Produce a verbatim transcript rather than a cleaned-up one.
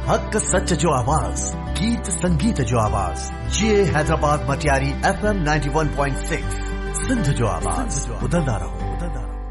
हक सच जो आवाज, गीत संगीत जो आवाज, ये Hyderabad Matiari F M ninety one point six, Sindh जो आवाज, ॿुधंदा रहो।